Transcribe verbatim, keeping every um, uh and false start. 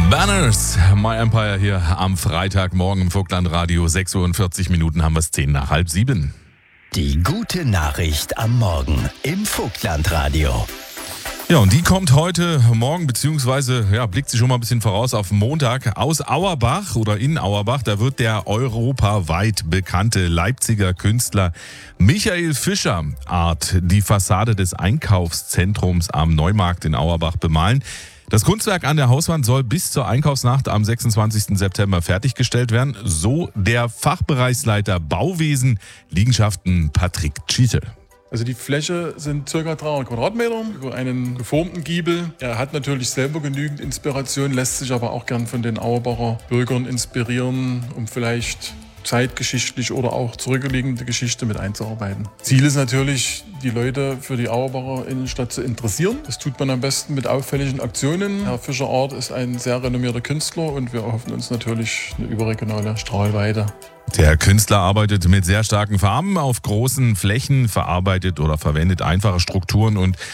Banners, My Empire hier am Freitagmorgen im Vogtlandradio. sechs Uhr und vierzig Minuten haben wir es, zehn nach halb sieben. Die gute Nachricht am Morgen im Vogtlandradio. Ja, und die kommt heute Morgen, beziehungsweise ja, blickt sie schon mal ein bisschen voraus auf Montag aus Auerbach oder in Auerbach. Da wird der europaweit bekannte Leipziger Künstler Michael Fischer Art die Fassade des Einkaufszentrums am Neumarkt in Auerbach bemalen. Das Kunstwerk an der Hauswand soll bis zur Einkaufsnacht am sechsundzwanzigsten September fertiggestellt werden, so der Fachbereichsleiter Bauwesen Liegenschaften Patrick Tschiete. Also die Fläche sind ca. dreihundert Quadratmeter über einen geformten Giebel. Er hat natürlich selber genügend Inspiration, lässt sich aber auch gern von den Auerbacher Bürgern inspirieren, um vielleicht zeitgeschichtlich oder auch zurückliegende Geschichte mit einzuarbeiten. Ziel ist natürlich, die Leute für die Auerbacher Innenstadt zu interessieren. Das tut man am besten mit auffälligen Aktionen. Herr Fischer Art ist ein sehr renommierter Künstler und wir erhoffen uns natürlich eine überregionale Strahlweite. Der Künstler arbeitet mit sehr starken Farben auf großen Flächen, verarbeitet oder verwendet einfache Strukturen und